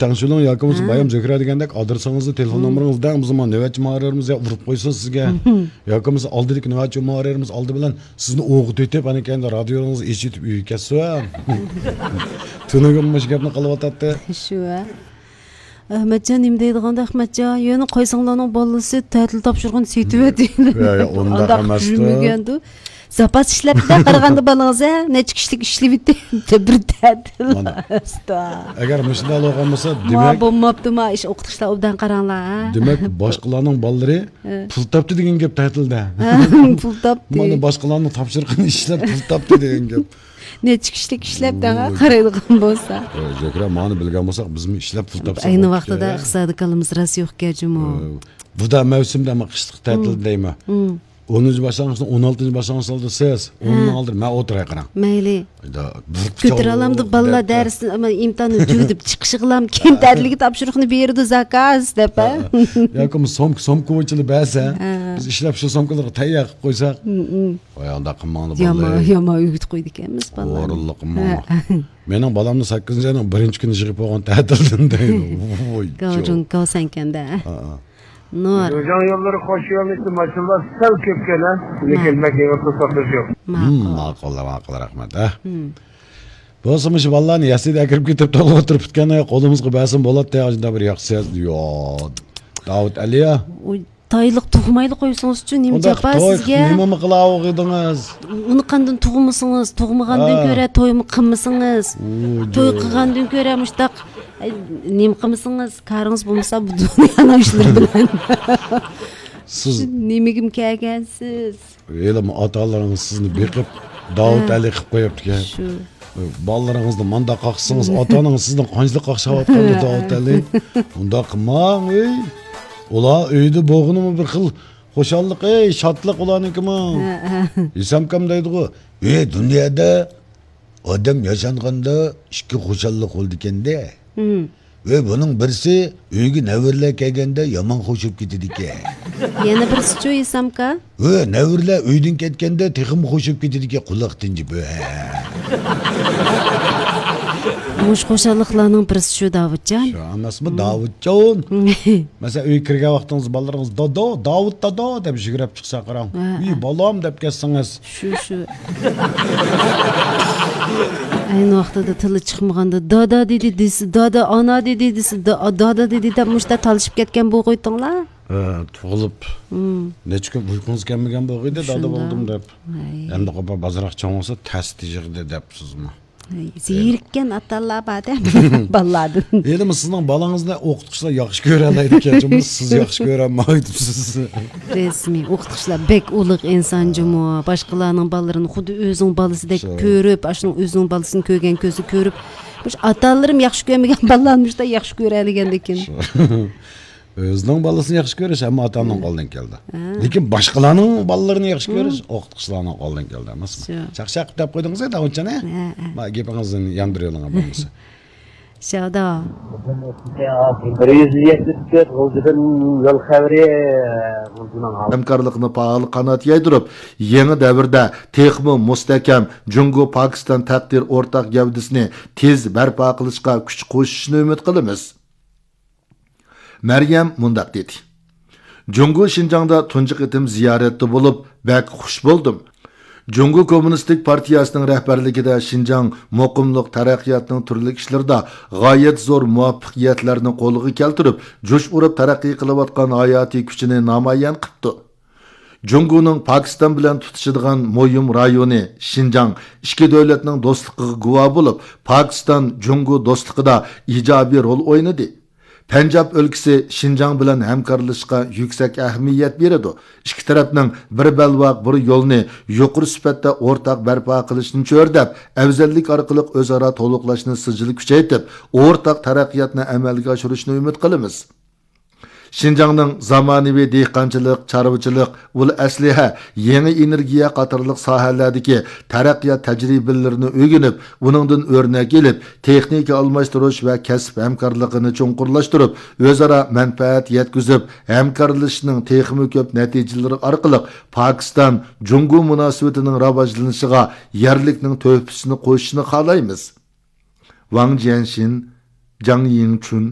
Tangshulang yoki bayam Zökra degandek adresingizni, telefon nomeringizni dang, biz mana navbatchi muharririmiz urib qo'ysin sizga. Yoki biz oldidagi navbatchi muharririmiz oldi bilan sizni o'g'it etib, ana endi radioningizni eshitib uyga kelsa. Tunugunmish gapni qilyapti. Shu. Ahmetcan nima deydiganda Ahmetcan, yana qo'ysanglarning bolasi ta'til topshirgan setibedi. Yo'q, unda emasdi. Zapas ishlabda qaraganda balangiz necha kishilik ishlab bitdi. Bir ta'til. Agar mushunda bo'lgan bo'lsa, demak, bo'lmabdimi ish o'qitishlar obdan qaranglar. Demak, boshqalarning bolalari pul topdi degan gap ta'tilda. Pul topdi. Mana boshqalarning topshirgan ishlab pul topdi degan gap. Necha kishilik ishlabda qaraydigan bo'lsa. Zökra mani bilgan bo'lsak, bizmi ishlab pul topsak. Ayni vaqtida iqtisodiy kalimiz ras yo'qga jimo. Bu da mavsumda qishliq ta'til deymi? 10 başlangıçta 16 başlangıçta siz onun aldır ben oturay qarang. Mayli. Ko'tiralamdi balla darsni ama imtihonni tugdib chiqishig'lam kim ta'tilga topshiriqni berdi zakaz deb. Yoki somka bo'yicha ba'sa biz ishlab shu somkalarga tayyor qilib qo'ysak. Voy unda qilmanglar balla. Yomon uyut qo'ydi ekanmiz balla. O'rinli qilmanglar. Mening bolamni 8-oyning 1-kuni yig'ib olgan ta'tildan deydi. Voy. Gavjun kavsankanda. Nur. Hocam yolları koşuyorlar, maşallah sev köpkeler. Lekin mekeye fırsatımız yok. Ma'qul rahmat. Bo'lsa vallahi yasida kirib ketib to'g'ri o'tirib bitganda qo'limizga basin bo'ladi deyajda bir yaxshi yo'q. Davud Aliya. Tayliq tug'mayli qo'ysangiz uchun nima japa sizga? Nima qilib edingiz? Uni qandan tug'misingiz? Tug'magandan ko'ra to'ymi qilmisingiz? To'y qilgandan ko'ra mushtaq nima qilmisingiz? Qaringiz bo'lmasa bu dunyoning ishlari bilan. Siz nimagim kelgansiz? Elim otalaringiz sizni beqib Davud Ali qilib qo'yibdi. Shu. Ballarınızda manda qaqsınız, atanız sizden qanchalik qaqshyapti Davud Ali. Unda qilmang, ey. Ola uyda bo'g'inimi bir xil xo'shallik, ey, shodlik ularnikimi? Isamkam deydi-ku, dunyoda odam yashanganda ikki xo'shallik bo'ldi ekanda. Ve bunun birisi uyga navirlar kelganda yomon xo'shib ketadi ekan. Yana birisi-chi Isamka? Navirlar uydan ketganda texim xo'shib ketadi ekan, quloq tinjib. Mush xo'shalliqlarning birisi shu Davudjon. Shu emasmi Davudjon? Mesela uy kirgan vaqtingiz bolalaringiz Davud dodo deb yugurib chiqsa qarang. Uy bolam deb kelsangiz. Shu. Ayni vaqtida tili chiqmaganda dada dedi desi, dada ana dedi desi, dada dedi deb mushta talishib ketgan bo'g'oydinglar? Tug'ilib. Necha kun uyqungiz kelmagan bo'g'oydi, dada bo'ldim deb. Endi qo'pa bazaroq cho'ng'sa tasdi yig'di debsizmi? Zirikkan atalar bada balladin. Endi sizning balangizni o'qituvchilar yaxshi ko'ra oladi ekan, siz yaxshi ko'ra olmaysizsiz. Resmiy o'qituvchilar bek ulug' inson jumo, boshqalarning balalarini xuddi o'zining balasidek ko'rib, ashning o'zining balasini ko'rgan ko'zi ko'rib, mush atalarim yaxshi ko'rmagan balalarni mushta yaxshi ko'ra olgandekin. O'zining balasini yaxshi ko'rish hamma otaning qo'lidan keldi. Lekin boshqalarning balalarini yaxshi ko'rish o'qituvchilarning qo'lidan keldi emasmi? Chaqchaq deb qo'ydingiz-a, Davudjon-a? Ma gapingizni yandiriyo'lar bo'lmasa. Şada. Hamkorlikni faol qanot yaydirib, yangi davrda texmo mustahkam Jungo Pokiston taqdir o'rtaq gavdasini tez barpo qilishga kuch qo'shishni umid qilamiz. Meryem mundaq dedi. Jungo Şinjangda tunji qitim ziyoratda bo'lib, bak xush bo'ldim. Jungo Kommunistik Partiyasining rahbarligida Şinjang muqimlik taraqqiyotning turli ishlarida g'oyat zo'r muvaffaqiyatlarni qo'lga keltirib, jo'sh urib taraqqiy qilayotgan hayotiy kuchini namoyon qildi. Jungoning Pokiston bilan tutishadigan Moyum rayoni Şinjang ikki davlatning do'stligiga guvoh bo'lib, Pokiston Jungo do'stligida ijobiy rol o'ynadi. Punjab өлkəsi Şinjang bilan hamkorlashishga yuksak ahamiyat beradi. İki tarafning bir balvoq bir yo'lni yuqori sifatda o'rtaq barpo qilishni cho'rdab, afzallik orqali o'zaro to'liqlashni sijili kuchaytirib, o'rtaq taraqqiyotni amalga oshirishni umid qilamiz. Şinjangning zamonaviy dehqonchilik, chorvachilik, ul asliha, yangi energiya qatorliq sohalardagi taraqqiyot tajribalarini o'rganib, uningdan o'rnak olib, texnika almashtirish va kasb hamkorligini cho'nqurlashtirib, o'zaro manfaat yetkazib, hamkorlashishning texnik ko'p natijalari orqali Pokiston Jungo munosabatining rivojlanishiga yerlikning to'hfasini qo'shishni xohlaymiz. Wang Jianxin, Zhang Yingchun